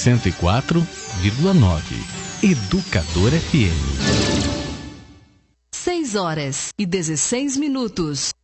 104,9. Educador FM. 6 horas e 16 minutos.